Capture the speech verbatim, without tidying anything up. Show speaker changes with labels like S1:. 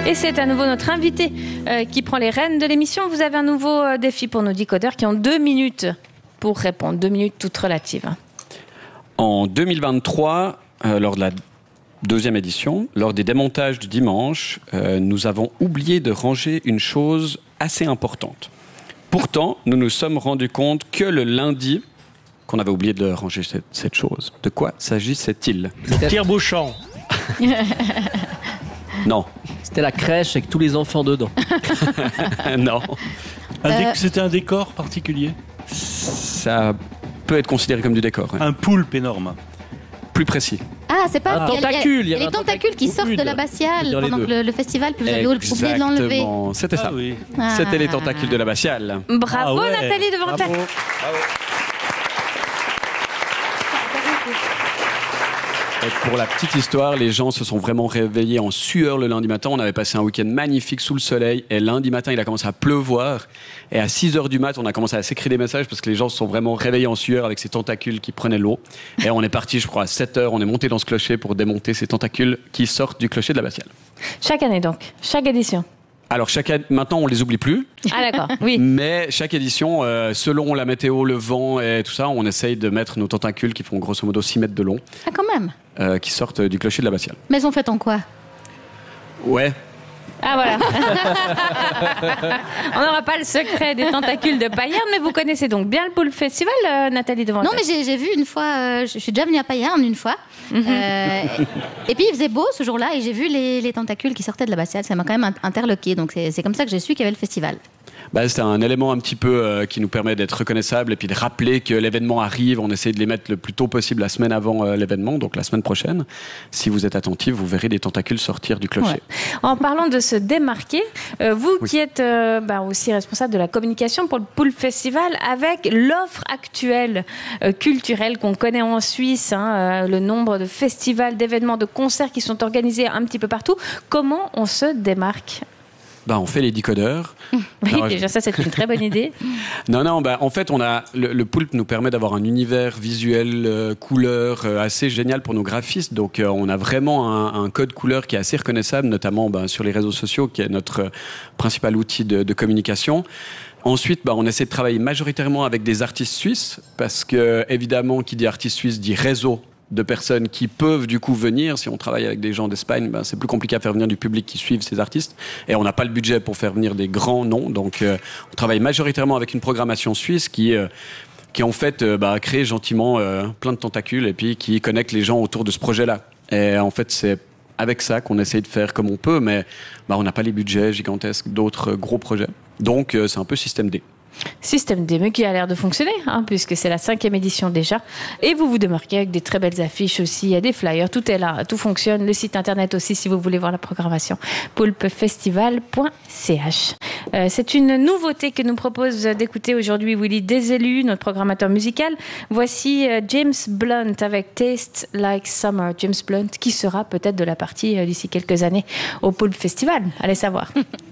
S1: Et c'est à nouveau notre invité euh, qui prend les rênes de l'émission. Vous avez un nouveau euh, défi pour nos décodeurs qui ont deux minutes pour répondre, deux minutes toutes relatives.
S2: En deux mille vingt-trois, euh, lors de la deuxième édition, lors des démontages du dimanche, euh, nous avons oublié de ranger une chose assez importante. Pourtant, nous nous sommes rendus compte que le lundi, qu'on avait oublié de ranger cette, cette chose. De quoi s'agissait-il ?
S3: Le tire-bouchon.
S2: Non.
S4: C'était la crèche avec tous les enfants dedans.
S2: Non.
S3: Un dé-
S5: Euh.
S3: C'était un décor particulier.
S2: Ça peut être considéré comme du décor. Ouais.
S3: Un poulpe énorme.
S2: Plus précis.
S5: Ah, c'est pas...
S4: Un
S5: il y a-
S4: tentacule, il y
S5: Il y
S4: avait
S5: a
S4: un
S5: les tentacules qui
S4: tentacule
S5: sortent de la
S4: rude.
S5: abbatiale
S4: Dans les
S5: pendant
S4: deux.
S5: que le, le festival, puis vous avez oublié de l'enlever.
S2: Exactement. C'était ça.
S3: Ah oui.
S5: Ah.
S2: C'était les tentacules de l'abbatiale.
S1: Bravo
S3: Ah ouais.
S1: Nathalie de Ventaire.
S3: Bravo.
S2: Et pour la petite histoire, les gens se sont vraiment réveillés en sueur le lundi matin. On avait passé un week-end magnifique sous le soleil. Et lundi matin, il a commencé à pleuvoir. Et à six heures du mat, on a commencé à s'écrire des messages parce que les gens se sont vraiment réveillés en sueur avec ces tentacules qui prenaient l'eau. Et on est parti, je crois, à sept heures. On est monté dans ce clocher pour démonter ces tentacules qui sortent du clocher de l'abbatiale.
S1: Chaque année donc, chaque édition.
S2: Alors, chaque année, maintenant, on les oublie plus.
S1: Ah d'accord, oui.
S2: Mais chaque édition, euh, selon la météo, le vent et tout ça, on essaye de mettre nos tentacules qui font grosso modo six mètres de long,
S5: Ah, quand même.
S2: euh, qui sortent du clocher de l'abbatiale.
S5: Mais elles sont faites en quoi?
S2: Ouais.
S1: Ah voilà. On n'aura pas le secret des tentacules de Payerne, mais vous connaissez donc bien le Poulpe Festival, euh, Nathalie de Ventaire.
S5: Non, mais j'ai, j'ai vu une fois, euh, je je suis déjà venue à Payerne une fois. Euh, et puis il faisait beau ce jour-là et j'ai vu les, les tentacules qui sortaient de l'abbatiale. Ça m'a quand même interloqué. Donc c'est, c'est comme ça que j'ai su qu'il y avait le festival.
S2: Bah, c'est un élément un petit peu euh, qui nous permet d'être reconnaissable et puis de rappeler que l'événement arrive. On essaie de les mettre le plus tôt possible la semaine avant euh, l'événement, donc la semaine prochaine. Si vous êtes attentifs, vous verrez des tentacules sortir du clocher.
S1: Ouais. En parlant de se démarquer, euh, vous
S2: Oui.
S1: qui êtes euh, bah, aussi responsable de la communication pour le Poulpe Festival, avec l'offre actuelle euh, culturelle qu'on connaît en Suisse, hein, euh, le nombre de festivals, d'événements, de concerts qui sont organisés un petit peu partout, comment on se démarque ?
S2: Bah, on fait les décodeurs.
S1: Oui,
S2: Non,
S1: déjà ça c'est une très bonne idée.
S2: Non, non, bah, en fait, on a, le, le Poulpe nous permet d'avoir un univers visuel, euh, couleur, euh, assez génial pour nos graphistes. Donc, euh, on a vraiment un, un code couleur qui est assez reconnaissable, notamment bah, sur les réseaux sociaux, qui est notre euh, principal outil de, de communication. Ensuite, bah, on essaie de travailler majoritairement avec des artistes suisses, parce que, évidemment, qui dit artiste suisse dit réseau de personnes qui peuvent du coup venir. Si on travaille avec des gens d'Espagne, ben, c'est plus compliqué à faire venir du public qui suivent ces artistes. Et on n'a pas le budget pour faire venir des grands noms. Donc euh, on travaille majoritairement avec une programmation suisse qui, euh, qui en fait euh, bah, crée gentiment euh, plein de tentacules et puis qui connecte les gens autour de ce projet-là. Et en fait, c'est avec ça qu'on essaye de faire comme on peut, mais bah, on n'a pas les budgets gigantesques d'autres euh, gros projets. Donc euh, c'est un peu système D.
S1: Système D M E qui a l'air de fonctionner, hein, puisque c'est la cinquième édition déjà. Et vous vous démarquez avec des très belles affiches aussi, il y a des flyers, tout est là, tout fonctionne. Le site internet aussi si vous voulez voir la programmation, poulpefestival point c h. Euh, c'est une nouveauté que nous propose d'écouter aujourd'hui Willy Desélus, notre programmateur musical. Voici euh, James Blunt avec Taste Like Summer. James Blunt qui sera peut-être de la partie euh, d'ici quelques années au Poulpe Festival. Allez savoir.